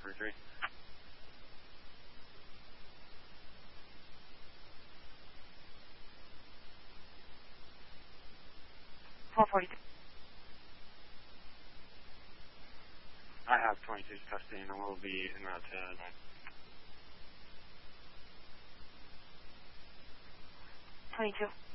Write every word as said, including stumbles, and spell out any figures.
forty-three. four forty-three. I have twenty-two custody and will be en route to nine. twenty-two.